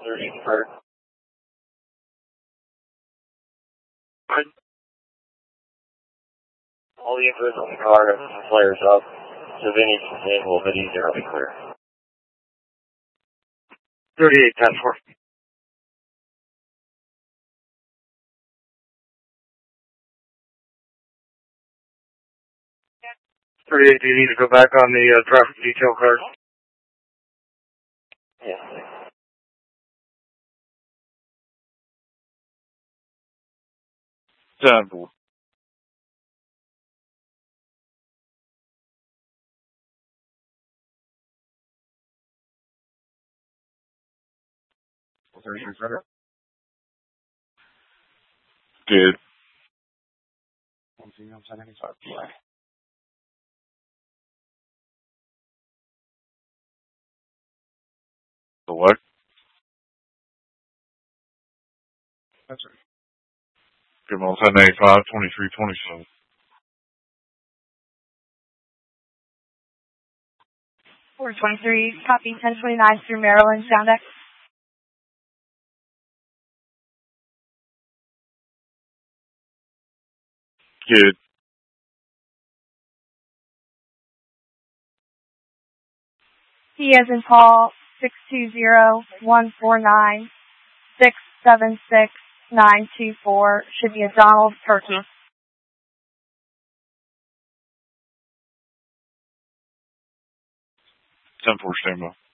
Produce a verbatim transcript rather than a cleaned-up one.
thirty for all the infos on the car and some flares up, so Vinny's a little bit easier to be clear. thirty-eight, ten four. thirty-eight, do you need to go back on the uh, traffic detail card? Yeah. ten four. thirty-three credit. Good. one zero seven five. The what? That's right. Give them ten eighty-five, twenty-three, twenty-seven. four twenty-three, copy ten twenty-nine through Maryland, Sound X. Good. P as in Paul, six two zero, one four nine, six seven six, nine two four. Should be a Donald Turkey. ten four, standby.